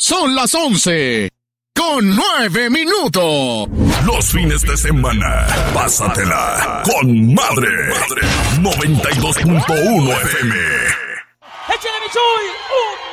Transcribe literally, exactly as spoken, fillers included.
Son las once con nueve minutos. Los fines de semana, pásatela con madre. noventa y dos punto uno F M. ¡Échale, mi Chuy! ¡Un!